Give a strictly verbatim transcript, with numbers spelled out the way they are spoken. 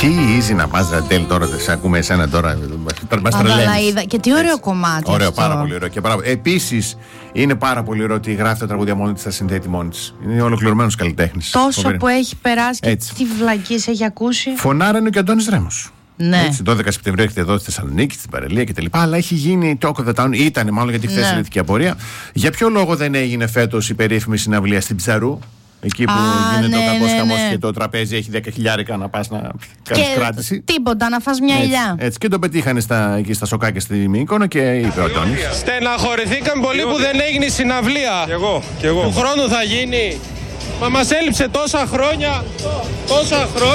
Τι easy να πας Ραντέλ τώρα, σε ακούμε εσένα τώρα. Μας τρελαίνεις. Και τι ωραίο κομμάτι. Ωραίο, αυτό. πάρα πολύ ωραίο. Και πάρα... Επίσης είναι πάρα πολύ ωραίο ότι γράφει τα τραγούδια μόνη της, τα συνθέτει μόνη της. Είναι ολοκληρωμένος καλλιτέχνης. Τόσο Φοβερή. Που έχει περάσει και έτσι. Τι βλακίες έχει ακούσει. Φωνάρανε και ο Αντώνης Ρέμος. Ναι. Έτσι, δώδεκα Σεπτεμβρίου έρχεται εδώ στη Θεσσαλονίκη, στην παραλία κτλ. Αλλά έχει γίνει Talk of the Town, ήταν μάλλον γιατί χθες ναι. Ήρθε απορία. Για ποιο λόγο δεν έγινε φέτος η περίφημη συναυλία στην Ψαρού? Εκεί που Α, γίνεται ναι, ο κακός ναι, χαμός ναι. Και το τραπέζι έχει δέκα χιλιάρικα να πας να κάνεις κράτηση. Τίποτα, να φας μια έτσι, ηλιά. Έτσι, και το πετύχανε στα, εκεί στα σοκάκια στη Μύκονο και είπε ο Αντώνης. Στεναχωρηθήκαμε πολύ που δεν έγινε η συναυλία. Κι εγώ, κι εγώ. Του χρόνου θα γίνει. Μα μας έλειψε τόσα χρόνια. Τόσα χρόνια.